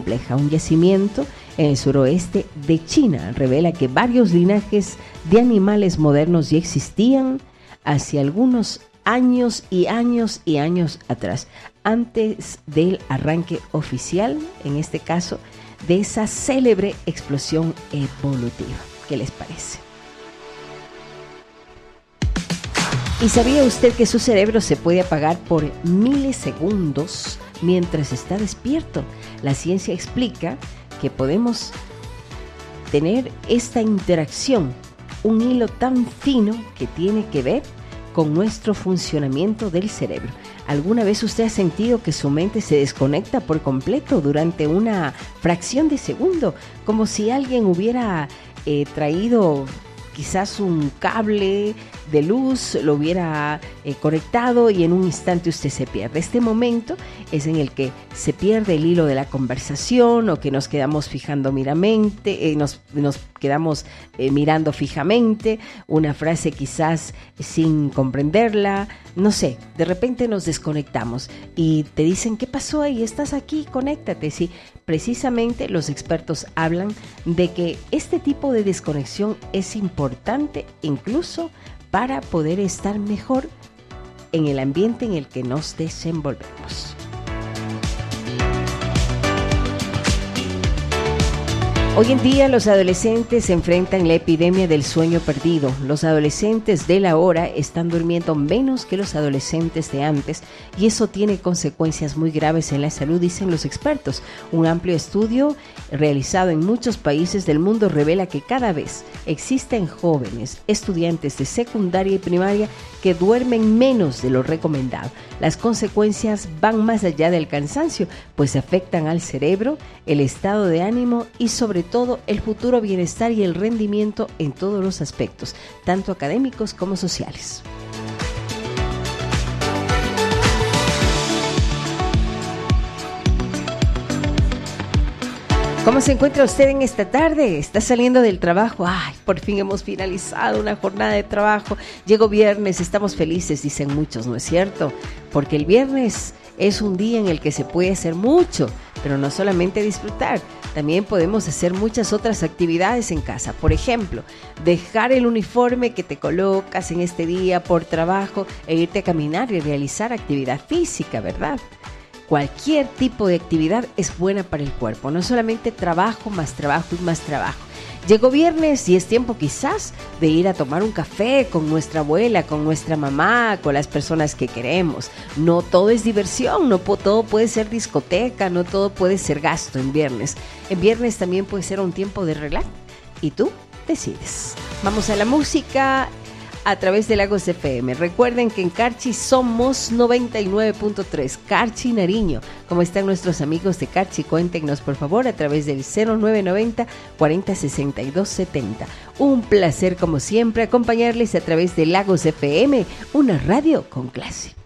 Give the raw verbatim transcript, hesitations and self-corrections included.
compleja. Un yacimiento en el suroeste de China revela que varios linajes de animales modernos ya existían hace algunos años y años y años atrás, antes del arranque oficial, en este caso, de esa célebre explosión evolutiva. ¿Qué les parece? ¿Y sabía usted que su cerebro se puede apagar por milisegundos mientras está despierto? La ciencia explica que podemos tener esta interacción, un hilo tan fino que tiene que ver con nuestro funcionamiento del cerebro. ¿Alguna vez usted ha sentido que su mente se desconecta por completo durante una fracción de segundo? Como si alguien hubiera eh, traído quizás un cable de luz, lo hubiera eh, conectado y en un instante usted se pierde. Este momento es en el que se pierde el hilo de la conversación o que nos quedamos fijando miramente, eh, nos, nos quedamos eh, mirando fijamente una frase quizás sin comprenderla, no sé, de repente nos desconectamos y te dicen, ¿qué pasó ahí? ¿Estás aquí? Conéctate. Sí, precisamente los expertos hablan de que este tipo de desconexión es importante incluso para poder estar mejor en el ambiente en el que nos desenvolvemos. Hoy en día los adolescentes enfrentan la epidemia del sueño perdido. Los adolescentes de la hora están durmiendo menos que los adolescentes de antes y eso tiene consecuencias muy graves en la salud, dicen los expertos. Un amplio estudio realizado en muchos países del mundo revela que cada vez existen jóvenes, estudiantes de secundaria y primaria que duermen menos de lo recomendado. Las consecuencias van más allá del cansancio, pues afectan al cerebro, el estado de ánimo y sobre todo el futuro bienestar y el rendimiento en todos los aspectos, tanto académicos como sociales. ¿Cómo se encuentra usted en esta tarde? ¿Está saliendo del trabajo? Ay, por fin hemos finalizado una jornada de trabajo. Llegó viernes, estamos felices, dicen muchos, ¿no es cierto? Porque el viernes es un día en el que se puede hacer mucho, pero no solamente disfrutar, también podemos hacer muchas otras actividades en casa. Por ejemplo, dejar el uniforme que te colocas en este día por trabajo e irte a caminar y realizar actividad física, ¿verdad? Cualquier tipo de actividad es buena para el cuerpo, no solamente trabajo, más trabajo y más trabajo. Llegó viernes y es tiempo quizás de ir a tomar un café con nuestra abuela, con nuestra mamá, con las personas que queremos. No todo es diversión, no todo puede ser discoteca, no todo puede ser gasto en viernes. En viernes también puede ser un tiempo de relax y tú decides. Vamos a la música a través de Lagos F M. Recuerden que en Carchi somos noventa y nueve punto tres, Carchi Nariño. ¿Cómo están nuestros amigos de Carchi? Cuéntenos por favor a través del cero nueve noventa, cuarenta, sesenta y dos, setenta. Un placer como siempre acompañarles a través de Lagos F M, una radio con clase.